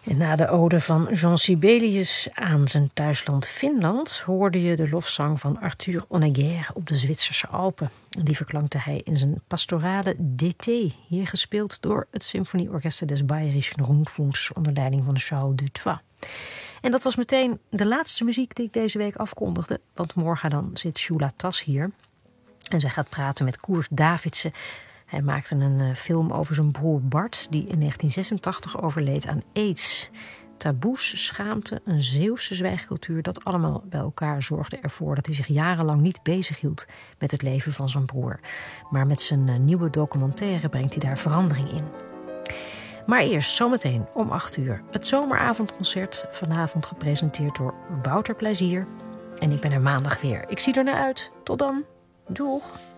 En na de ode van Jean Sibelius aan zijn thuisland Finland hoorde je de lofzang van Arthur Honegger op de Zwitserse Alpen. En die verklankte hij in zijn pastorale DT, hier gespeeld door het Symfonieorchester des Bayerischen Rundfunks onder leiding van Charles Dutoit. En dat was meteen de laatste muziek die ik deze week afkondigde, want morgen dan zit Shula Tas hier. En zij gaat praten met Koert Davidsen. Hij maakte een film over zijn broer Bart, die in 1986 overleed aan AIDS. Taboes, schaamte, een Zeeuwse zwijgcultuur, dat allemaal bij elkaar zorgde ervoor dat hij zich jarenlang niet bezighield met het leven van zijn broer. Maar met zijn nieuwe documentaire brengt hij daar verandering in. Maar eerst, zometeen om 8:00, het zomeravondconcert, vanavond gepresenteerd door Wouter Plezier. En ik ben er maandag weer. Ik zie er naar uit. Tot dan. Doeg!